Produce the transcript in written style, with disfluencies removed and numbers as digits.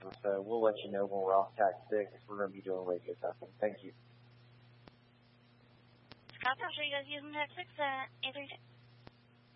or so. We'll let you know when we're off Tac 6. We're going to be doing radio testing. Thank you. Scott, I'm sure you guys using Tac 6 at 832.